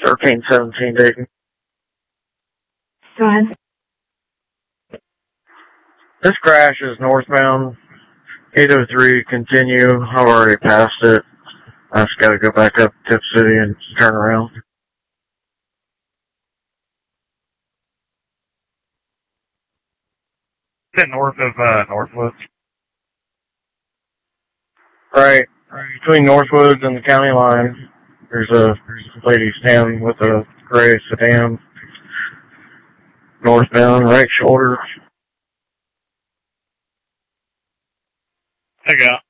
1317 Dayton. Go ahead. This crash is northbound. 803, continue. I've already passed it. I just gotta go back up Tip City and turn around. Is it north of Northwoods? Right between Northwoods and the county line, there's a lady standing with a gray sedan. Northbound, right shoulder. I got.